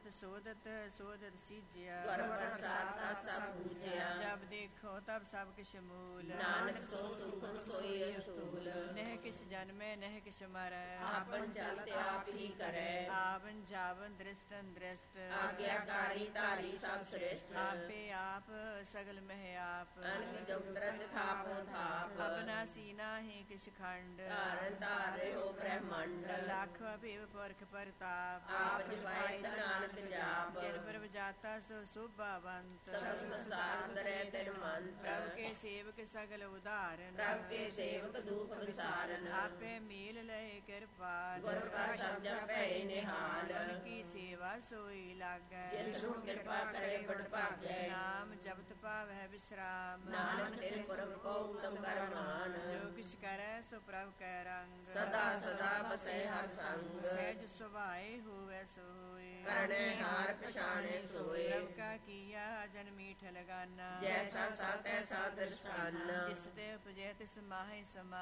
ਸੋਦਤ ਸੋਦਤ ਸੋਦਤ ਸੀਜਿਆ। ਗੁਰ ਪ੍ਰਸਾਦਾ ਸਭ ਬੂਝਿਆ। ਜਬ ਦੇਖੋ ਤਬ ਸਭ ਕਿਛ ਮੂਲ। ਨਾਨਕ ਸੋ ਸੁਖਮ ਸੋਈ ਅਸੂਲ। ਨਹਿ ਕਿਛ ਜਨਮੈ ਨਹਿ ਕਿਛ ਮਰੈ। ਆਪਨ ਚਲਤ ਆਪ ਹੀ ਕਰੈ। ਆਵਨ ਜਾਵਨ ਦ੍ਰਿਸ਼ਟਨ ਦ੍ਰਿਸ਼ਟ। ਆਗਿਆਕਾਰੀ ਧਾਰੀ ਸਭ ਸ੍ਰਿਸ਼ਟ। ਆਪੇ ਆਪ ਸਗਲ ਮਹਿ ਆਪ। ਅਨਕ ਜੁਗਤਰਜ ਥਾਪੋ ਥਾਪ। ਅਬਨਾਸੀ ਨਾਹੀ ਕਿਛ ਖੰਡ। ਧਾਰਨ ਧਾਰ ਰਹਿਓ ਬ੍ਰਹਮੰਡ। ਲੱਖ ਅਭਿਵ ਪੁਰਖ ਪਰਤਾਪ। ਆਪ ਜਪਾਏ ਨਾਨਕ ਜਾਪ। ਜਿਨ ਪ੍ਰਭ ਜਾਤਾ ਸੋ ਸੁਭਾਵੰਤ। ਸਗਲ ਸੰਸਾਰ ਅੰਦਰੈ ਤਿਨ ਮੰਤ। ਪ੍ਰਭ ਕੇ ਸੇਵਕ ਸਗਲ ਉਦਾਹਰਨ। ਪ੍ਰਭ ਕੇ ਸੇਵਕ ਦੁਖ ਵਿਸਾਰਨ। ਆਪੇ ਮੇਲ ਲਏ ਕਿਰਪਾਲ। ਗੁਰ ਕਾ ਸ਼ਬਦ ਭੈ ਨਿਹਾਲ। ਗੁਣ ਕੀ ਸੇਵਾ ਸੋਈ ਲਾਗੈ। ਜਿਸ ਨੂੰ ਕਿਰਪਾ ਕਰੇ ਬੜ ਭਾਗੈ। ਨਾਮ ਜਪਤ ਪਾਵਹਿ ਵਿਸਰਾਮ। ਨਾਨਕ ਤੇਰੇ ਪੁਰਖ ਕੋ ਉਤਮ ਕਰਮਾਨ। ਜੋ ਕਿਛ ਕਰੈ ਸੋ ਪ੍ਰਭ ਕੈ ਰੰਗ। ਸਦਾ ਸਦਾ ਬਸੈ ਹਰ ਸੰਗ। ਸਹਿਜ ਸੁਭਾਏ ਹੋਵੈ ਸੋਏ। ਕਰਨੇ ਹਾਰ ਪਛਾਣੇ ਸੋਏ। ਪ੍ਰਭ ਕਾ ਕੀਆ ਜਨ ਮੀਠ ਲਗਾਨਾ। ਜੈਸਾ ਸਤ ਐਸਾ ਦਰਸ਼ਟਾਨਾ। ਜਿਸ ਤੇ ਉਪਜੈ ਤਿਸ ਮਾਹੇ ਸਮਾ।